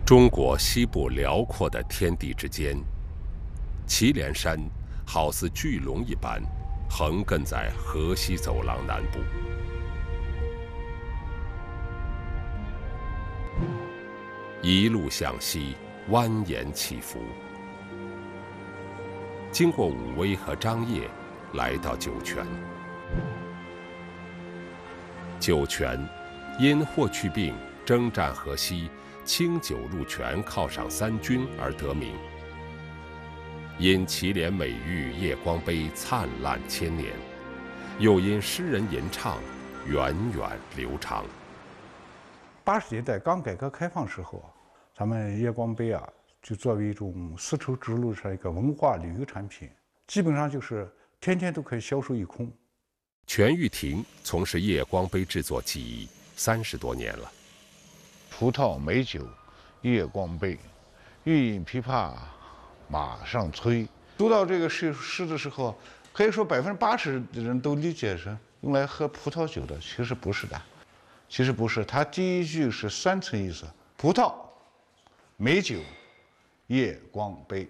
中国西部辽阔的天地之间，祁连山好似巨龙一般，横亘在河西走廊南部。一路向西，蜿蜒起伏。经过武威和张掖，来到酒泉。酒泉因霍去病征战河西，清酒入泉，犒赏3军而得名。因祁连美玉夜光杯灿烂千年，又因诗人吟唱源远流长。 80年代刚改革开放时候，咱们夜光杯就作为一种丝绸之路上一个文化旅游产品，基本上就是天天都可以销售一空。 全玉婷从事夜光杯制作技艺30多年了。 葡萄美酒，夜光杯，欲饮琵琶马上催。读到这个诗的时候，可以说80%的人都理解是用来喝葡萄酒的，其实不是的。其实不是，它第一句是3层意思：葡萄、美酒、夜光杯。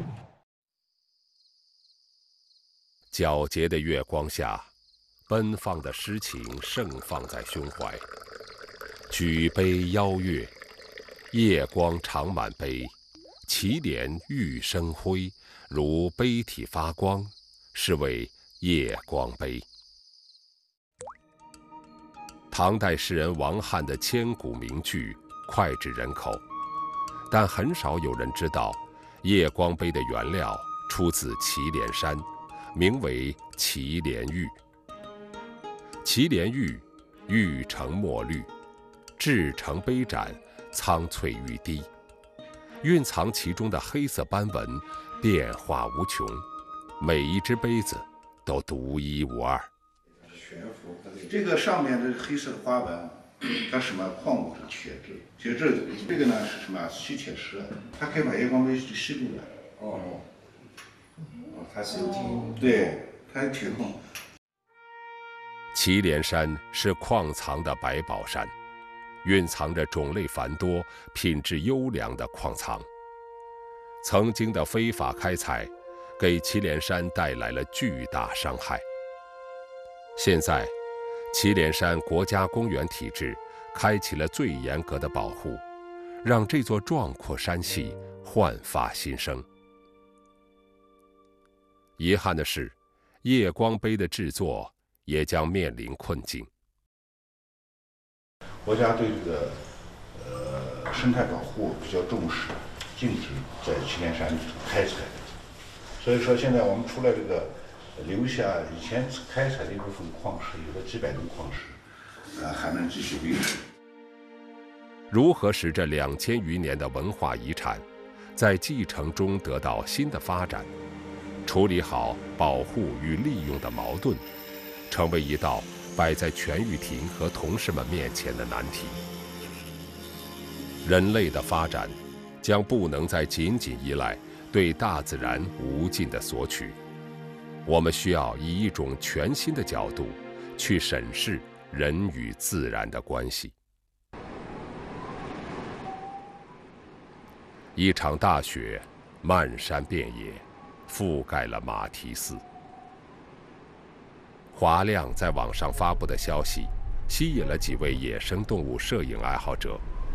皎洁的月光下，奔放的诗情盛放在胸怀。举杯邀月，夜光长满杯，祁连玉生辉，如杯体发光，是为夜光杯。唐代诗人王翰的千古名句脍炙人口，但很少有人知道，夜光杯的原料出自祁连山，名为祁连玉。祁连玉，玉成墨绿，制成杯盏，苍翠欲滴，蕴藏其中的黑色斑纹，变化无穷，每一只杯子都独一无二。 这个上面的黑色的花纹，它什么矿物是铁质，这个呢是什么吸铁石，它可以把夜光杯吸住的。 它是有铁， 对，它有铁矿。 祁连山是矿藏的百宝山，蕴藏着种类繁多、品质优良的矿藏。曾经的非法开采，给祁连山带来了巨大伤害。现在，祁连山国家公园体制开启了最严格的保护，让这座壮阔山系焕发新生。遗憾的是，夜光杯的制作也将面临困境。 国家对这个生态保护比较重视，禁止在祁连山开采。所以说，现在我们除了这个留下以前开采的一部分矿石，有了几百吨矿石，还能继续维持。 如何使这2000余年的文化遗产，在继承中得到新的发展？处理好保护与利用的矛盾，成为一道摆在全玉婷和同事们面前的难题。人类的发展将不能再仅仅依赖对大自然无尽的索取，我们需要以一种全新的角度去审视人与自然的关系。一场大雪漫山遍野，覆盖了马蹄寺。华亮在网上发布的消息，吸引了几位野生动物摄影爱好者。